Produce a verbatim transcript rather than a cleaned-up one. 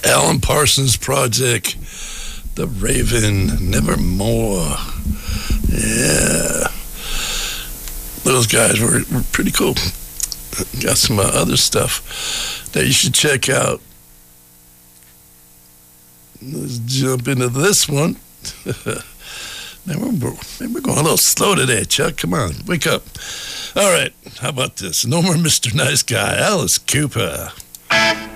Alan Parsons Project, The Raven, Nevermore. Yeah. Those guys were, were pretty cool. Got some uh, other stuff that you should check out. Let's jump into this one. Man, we're, man, we're going a little slow today, Chuck. Come on, wake up. All right, how about this? No more Mister Nice Guy, Alice Cooper.